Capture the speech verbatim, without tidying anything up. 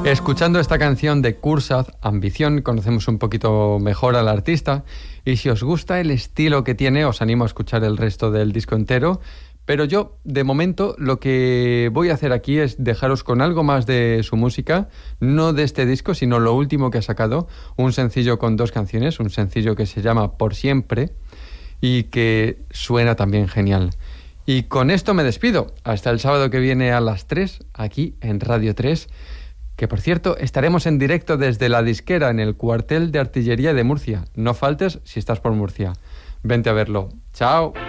Escuchando esta canción de Kursad, Ambición, conocemos un poquito mejor al artista, y si os gusta el estilo que tiene, os animo a escuchar el resto del disco entero, pero yo, de momento, lo que voy a hacer aquí es dejaros con algo más de su música, no de este disco, sino lo último que ha sacado, un sencillo con dos canciones, un sencillo que se llama Por Siempre, y que suena también genial. Y con esto me despido, hasta el sábado que viene a las tres, aquí en Radio tres, que por cierto, estaremos en directo desde la disquera en el cuartel de artillería de Murcia. No faltes si estás por Murcia. Vente a verlo. ¡Chao!